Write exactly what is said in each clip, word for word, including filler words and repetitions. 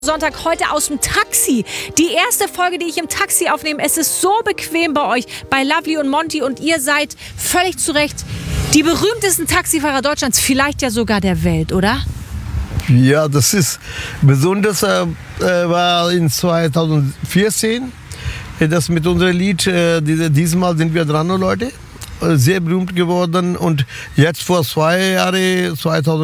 Sonntag heute aus dem Taxi. Die erste Folge, die ich im Taxi aufnehme. Es ist so bequem bei euch, bei Lovely und Monty. Und ihr seid völlig zu Recht die berühmtesten Taxifahrer Deutschlands, vielleicht ja sogar der Welt, oder? Ja, das ist besonders äh, war in zwanzig vierzehn. Das mit unserem Lied, äh, diese, diesmal sind wir dran, Leute. Sehr berühmt geworden und jetzt vor zwei Jahren,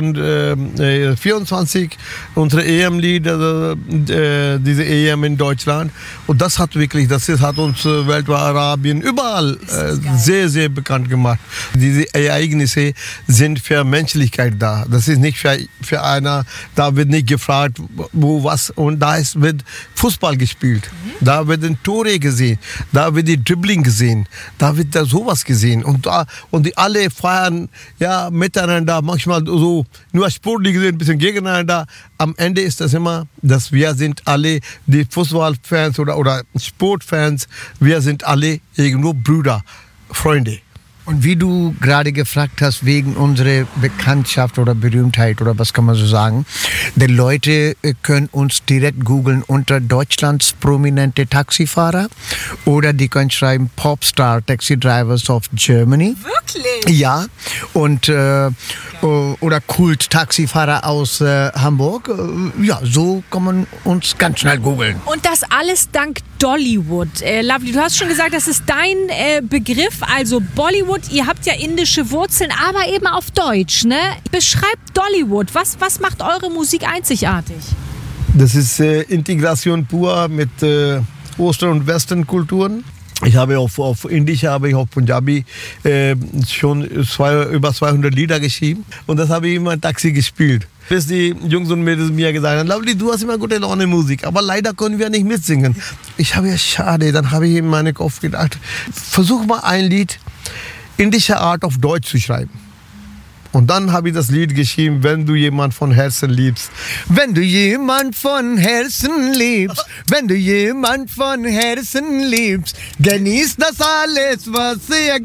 zwanzig vierundzwanzig, unsere E M-Lied, also, äh, diese E M in Deutschland. Und das hat wirklich, das ist, hat uns äh, weltweit, Arabien, überall äh, sehr, sehr bekannt gemacht. Diese Ereignisse sind für Menschlichkeit da. Das ist nicht für, für einer, da wird nicht gefragt, wo was, und da ist, wird Fußball gespielt. Mhm. Da werden Tore gesehen, da wird die Dribbling gesehen, da wird da sowas gesehen. Und, da, und die alle feiern ja, miteinander, manchmal so nur sportlich gesehen, ein bisschen gegeneinander. Am Ende ist das immer, dass wir sind alle, die Fußballfans oder, oder Sportfans, wir sind alle irgendwo Brüder, Freunde. Und wie du gerade gefragt hast, wegen unserer Bekanntschaft oder Berühmtheit oder was kann man so sagen, die Leute können uns direkt googeln unter Deutschlands prominente Taxifahrer oder die können schreiben Popstar Taxi Drivers of Germany. Wirklich? Ja, und äh, oder Kult-Taxifahrer aus äh, Hamburg. Ja, so kann man uns ganz schnell googeln. Und das alles dank Dollywood. Äh, Lovely, du hast schon gesagt, das ist dein äh, Begriff, also Bollywood. Ihr habt ja indische Wurzeln, aber eben auf Deutsch, ne? Beschreibt Dollywood. Was, was macht eure Musik einzigartig? Das ist äh, Integration pur mit äh, Oster- und Western-Kulturen. Ich habe auf, auf Indisch, habe ich auf Punjabi äh, schon zwei, über zweihundert Lieder geschrieben und das habe ich immer im Taxi gespielt. Bis die Jungs und Mädels mir gesagt haben, Lovely, du hast immer gute Laune Musik, aber leider können wir nicht mitsingen. Ich habe ja schade, dann habe ich in meinen Kopf gedacht, versuch mal ein Lied indischer Art auf Deutsch zu schreiben. Und dann habe ich das Lied geschrieben, wenn du jemand von Herzen liebst. Wenn du jemand von Herzen liebst, wenn du jemand von Herzen liebst, genieß das alles, was er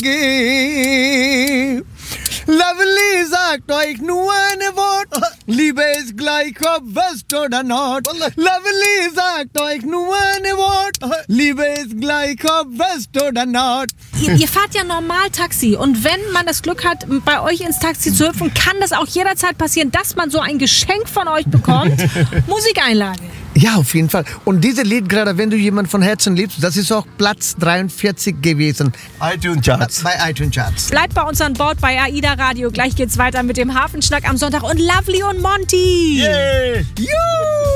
gibt. Lovely sagt euch nur ein Wort, Liebe ist gleich ob West oder Nord. Lovely sagt euch nur ein Wort, Liebe ist gleich ob West oder Nord. Ihr, ihr fahrt ja normal Taxi und wenn man das Glück hat, bei euch ins Taxi zu hüpfen, kann das auch jederzeit passieren, dass man so ein Geschenk von euch bekommt. Musikeinlage. Ja, auf jeden Fall. Und dieses Lied, gerade wenn du jemand von Herzen liebst, das ist auch Platz dreiundvierzig gewesen. iTunes Charts. Bei iTunes Charts. Bleibt bei uns an Bord bei AIDA Radio. Gleich geht's weiter mit dem Hafenschnack am Sonntag und Lovely und Monty. Yeah. Juhu!